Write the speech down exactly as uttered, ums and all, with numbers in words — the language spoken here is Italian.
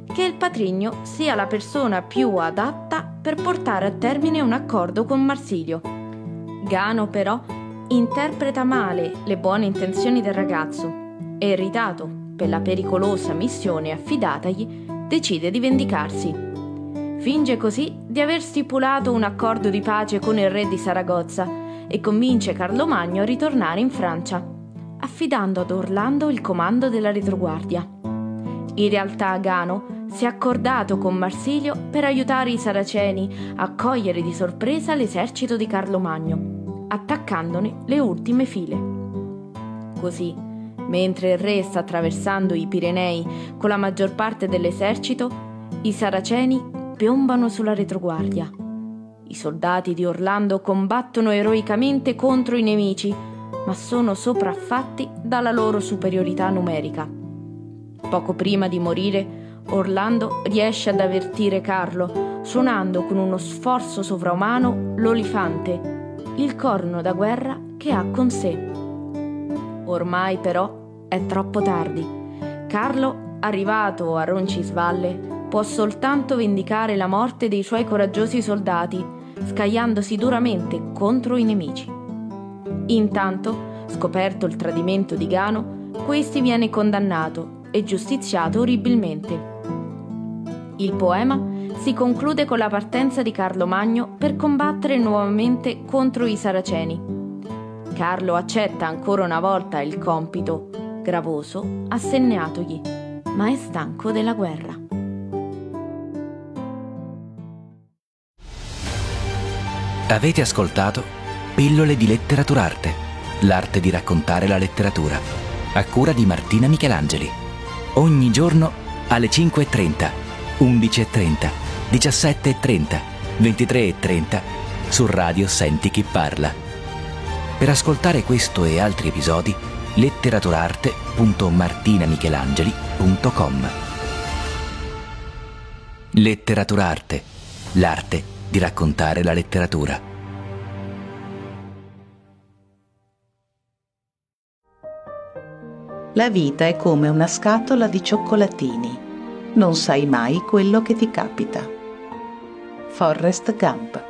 che il patrigno sia la persona più adatta per portare a termine un accordo con Marsilio. Gano, però, interpreta male le buone intenzioni del ragazzo e, irritato per la pericolosa missione affidatagli, decide di vendicarsi. Finge così di aver stipulato un accordo di pace con il re di Saragozza e convince Carlo Magno a ritornare in Francia, affidando ad Orlando il comando della retroguardia. In realtà Gano si è accordato con Marsilio per aiutare i Saraceni a cogliere di sorpresa l'esercito di Carlo Magno, attaccandone le ultime file. Così, mentre il re sta attraversando i Pirenei con la maggior parte dell'esercito, i Saraceni piombano sulla retroguardia. I soldati di Orlando combattono eroicamente contro i nemici, ma sono sopraffatti dalla loro superiorità numerica. Poco prima di morire, Orlando riesce ad avvertire Carlo, suonando con uno sforzo sovraumano l'olifante, il corno da guerra che ha con sé. Ormai però è troppo tardi. Carlo, arrivato a Roncisvalle, può soltanto vendicare la morte dei suoi coraggiosi soldati, scagliandosi duramente contro i nemici. Intanto, scoperto il tradimento di Gano, questi viene condannato e giustiziato orribilmente. Il poema si conclude con la partenza di Carlo Magno per combattere nuovamente contro i Saraceni. Carlo accetta ancora una volta il compito gravoso assegnaatogli, ma è stanco della guerra. Avete ascoltato Pillole di Letteraturarte, l'arte di raccontare la letteratura, a cura di Martina Michelangeli. Ogni giorno alle cinque e trenta, undici e trenta, diciassette e trenta, ventitré e trenta su Radio Senti Chi Parla. Per ascoltare questo e altri episodi, letteraturarte punto martinamichelangeli punto com. Letteraturarte, l'arte di raccontare la letteratura. La vita è come una scatola di cioccolatini. Non sai mai quello che ti capita. Forrest Gump.